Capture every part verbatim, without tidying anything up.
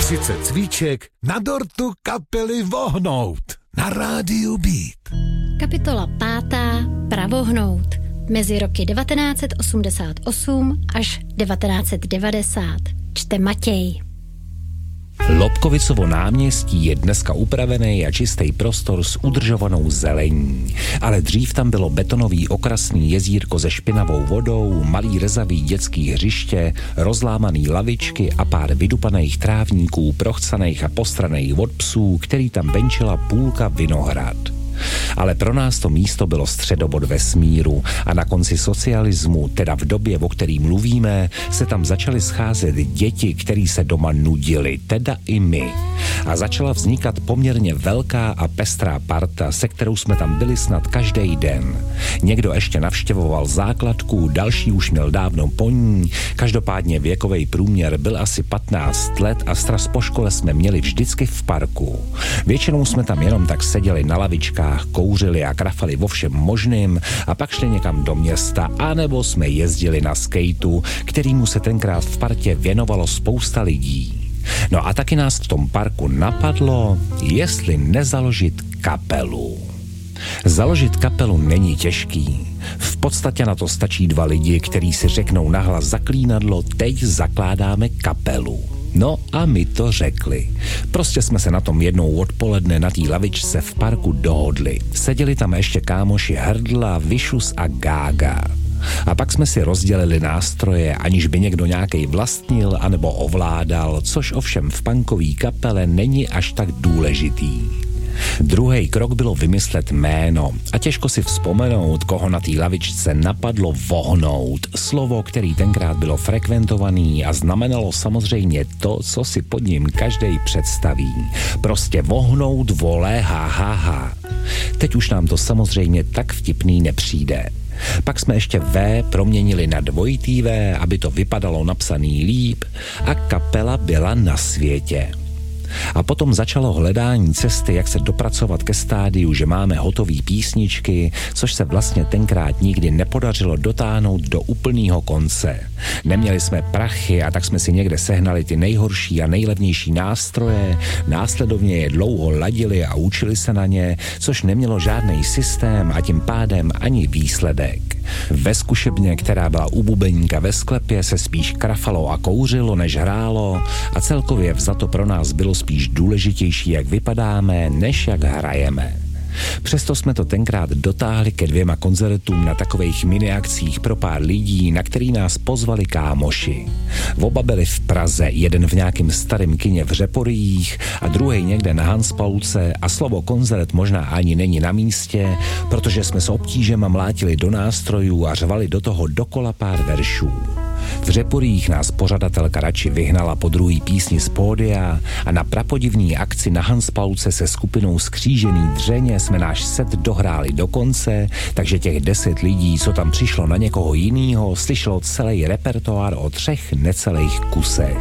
Tisíce cvíček na dortu kapely Vohnout na rádiu Beat. Kapitola pátá. Pravohnout. Mezi roky devatenáct set osmdesát osm až devatenáct set devadesát. Čte Matěj. Lobkovicovo náměstí je dneska upravený a čistý prostor s udržovanou zelení. Ale dřív tam bylo betonový okrasný jezírko se špinavou vodou, malý rezavý dětský hřiště, rozlámaný lavičky a pár vydupaných trávníků, prochcaných a postraných od psů, který tam benčila půlka Vinohrad. Ale pro nás to místo bylo středobod vesmíru a na konci socialismu, teda v době, o který mluvíme, se tam začaly scházet děti, který se doma nudili, teda i my. A začala vznikat poměrně velká a pestrá parta, se kterou jsme tam byli snad každý den. Někdo ještě navštěvoval základku, další už měl dávno po ní, každopádně věkový průměr byl asi patnáct let a stras po škole jsme měli vždycky v parku. Většinou jsme tam jenom tak seděli na lavičkách, kouřili a krafali vo všem možným a pak šli někam do města, anebo jsme jezdili na skejtu, kterýmu se tenkrát v partě věnovalo spousta lidí. No a taky nás v tom parku napadlo, jestli nezaložit kapelu. Založit kapelu není těžký. V podstatě na to stačí dva lidi, kteří si řeknou nahlas zaklínadlo, teď zakládáme kapelu. No a my to řekli. Prostě jsme se na tom jednou odpoledne na té lavičce v parku dohodli. Seděli tam ještě kámoši Hrdla, Vyšus a Gága. A pak jsme si rozdělili nástroje, aniž by někdo nějakej vlastnil anebo ovládal, což ovšem v punkový kapele není až tak důležitý. Druhý krok bylo vymyslet jméno a těžko si vzpomenout, koho na té lavičce napadlo Vohnout, slovo, který tenkrát bylo frekventovaný a znamenalo samozřejmě to, co si pod ním každej představí. Prostě vohnout, vole, ha, ha, ha. Teď už nám to samozřejmě tak vtipný nepřijde. Pak jsme ještě V proměnili na dvojitý V, aby to vypadalo napsaný líp a kapela byla na světě. A potom začalo hledání cesty, jak se dopracovat ke stádiu, že máme hotový písničky, což se vlastně tenkrát nikdy nepodařilo dotáhnout do úplného konce. Neměli jsme prachy a tak jsme si někde sehnali ty nejhorší a nejlevnější nástroje, následovně je dlouho ladili a učili se na ně, což nemělo žádný systém a tím pádem ani výsledek. Ve zkušebně, která byla u bubeníka ve sklepě, se spíš krafalo a kouřilo, než hrálo a celkově vzato pro nás bylo spíš důležitější, jak vypadáme, než jak hrajeme. Přesto jsme to tenkrát dotáhli ke dvěma koncertům na takových miniakcích pro pár lidí, na který nás pozvali kámoši. Oba byli v Praze, jeden v nějakým starým kině v Řeporyjích a druhý někde na Hanspaulce a slovo koncert možná ani není na místě, protože jsme s obtížema mlátili do nástrojů a řvali do toho dokola pár veršů. V Řeporyjích nás pořadatelka radši vyhnala po druhý písni z pódia a na prapodivný akci na Hanspaulce se skupinou Skřížený dřeně jsme náš set dohráli do konce, takže těch deset lidí, co tam přišlo na někoho jinýho, slyšelo celý repertoár o třech necelých kusech.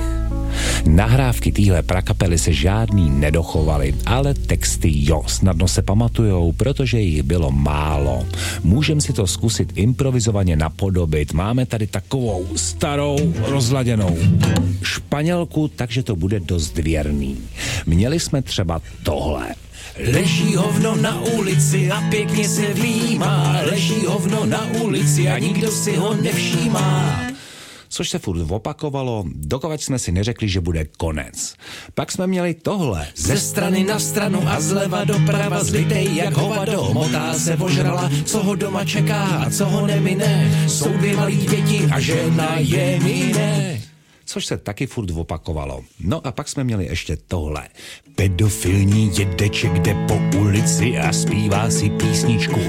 Nahrávky téhle prakapely se žádný nedochovaly, ale texty jo, snadno se pamatujou, protože jich bylo málo. Můžem si to zkusit improvizovaně napodobit. Máme tady takovou starou, rozladěnou Španělku, takže to bude dost věrný. Měli jsme třeba tohle. Leží hovno na ulici a pěkně se výjímá. Leží hovno na ulici a nikdo si ho nevšímá. Což se furt opakovalo, dokud jsme si neřekli, že bude konec. Pak jsme měli tohle. Ze strany na stranu a zleva doprava zlitej jak hovado. Motá se ožrala, co ho doma čeká a co ho nemine. Jsou dvě malý děti a žena je mine. Což se taky furt opakovalo. No a pak jsme měli ještě tohle. Pedofilní dědeček jde po ulici a zpívá si písničku.